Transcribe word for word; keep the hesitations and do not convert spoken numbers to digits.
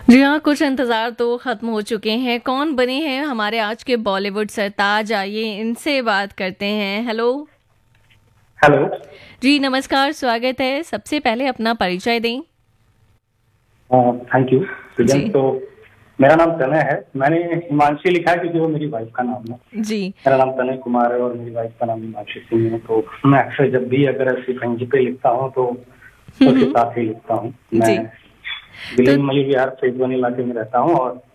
जी हाँ, कुछ इंतजार तो खत्म हो चुके हैं। कौन बने हैं हमारे आज के बॉलीवुड सरताज, आइए इनसे बात करते हैं। Hello hello. जी, नमस्कार, स्वागत है। सबसे पहले अपना परिचय दें। थैंक यू सुजन। जी। तो मेरा नाम तनय है। मैंने हिमांशी लिखा है क्योंकि वो मेरी वाइफ का नाम है। जी। मेरा नाम तनय कुमार है और मेरी वाइफ का नाम हिमांशी सिंह है। तो मैं अक्सर जब भी अगर ऐसी कहीं पे लिखता हूँ तो हम्म उसके हम्म, साथ ही लिखता हूँ। मैं जी। तो दिल्ली में मयूर विहार फेज वन इलाके में रहता हूँ और